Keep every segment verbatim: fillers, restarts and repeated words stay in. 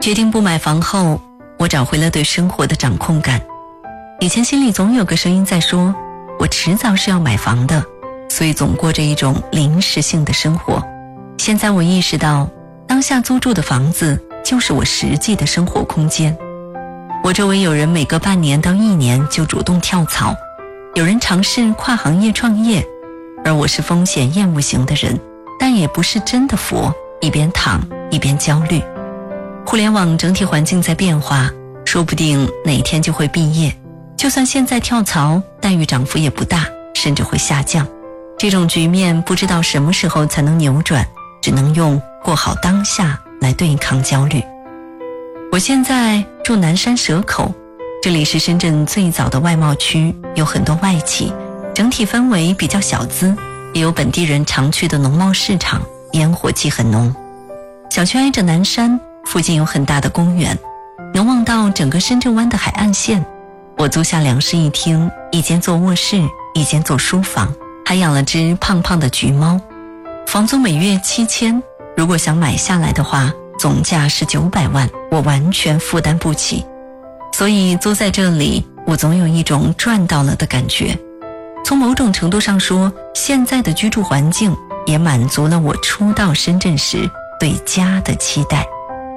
决定不买房后，我找回了对生活的掌控感。以前心里总有个声音在说，我迟早是要买房的，所以总过着一种临时性的生活。现在我意识到，当下租住的房子就是我实际的生活空间。我周围有人每隔半年到一年就主动跳槽，有人尝试跨行业创业，而我是风险厌恶型的人，但也不是真的佛，一边躺一边焦虑。互联网整体环境在变化，说不定哪天就会毕业，就算现在跳槽，待遇涨幅也不大，甚至会下降。这种局面不知道什么时候才能扭转，只能用过好当下来对抗焦虑。我现在住南山蛇口，这里是深圳最早的外贸区，有很多外企，整体氛围比较小资，也有本地人常去的农贸市场，烟火气很浓。小区挨着南山，附近有很大的公园，能望到整个深圳湾的海岸线。我租下两室一厅，一间做卧室，一间做书房，还养了只胖胖的橘猫。房租每月七千，如果想买下来的话，总价是九百万，我完全负担不起。所以租在这里，我总有一种赚到了的感觉。从某种程度上说，现在的居住环境也满足了我初到深圳时对家的期待。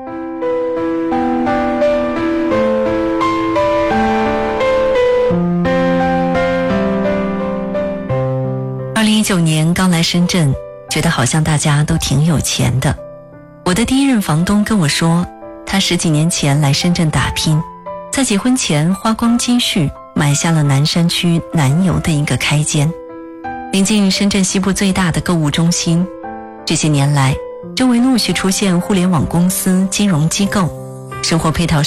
二零一九年刚来深圳，觉得好像大家都挺有钱的。我的第一任房东跟我说，他十几年前来深圳打拼，在结婚前花光积蓄买下了南山区南邮的一个开间，临近深圳西部最大的购物中心。这些年来，周围陆续出现互联网公司、金融机构，生活配套